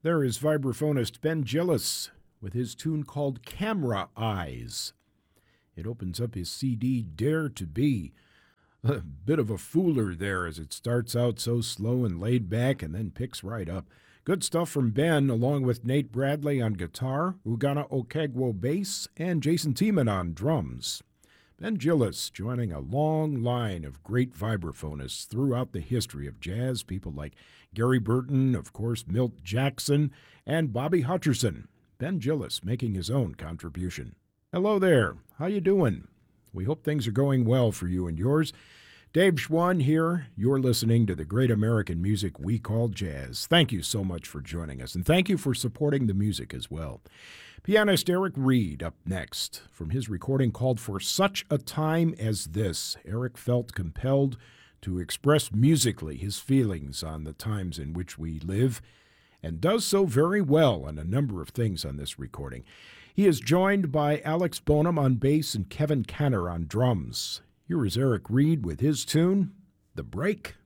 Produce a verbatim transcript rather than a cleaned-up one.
There is vibraphonist Ben Gillis with his tune called Camera Eyes. It opens up his C D, Dare to Be. A bit of a fooler there as it starts out so slow and laid back and then picks right up. Good stuff from Ben, along with Nate Bradley on guitar, Ugana Okegwo bass, and Jason Tiemann on drums. Ben Gillis joining a long line of great vibraphonists throughout the history of jazz, people like Gary Burton, of course, Milt Jackson, and Bobby Hutcherson. Ben Gillis making his own contribution. Hello there. How you doing? We hope things are going well for you and yours. Dave Schwann here. You're listening to the great American music we call jazz. Thank you so much for joining us, and thank you for supporting the music as well. Pianist Eric Reed up next. From his recording called For Such a Time as This, Eric felt compelled to express musically his feelings on the times in which we live, and does so very well on a number of things on this recording. He is joined by Alex Bonham on bass and Kevin Kenner on drums. Here is Eric Reed with his tune, The Break.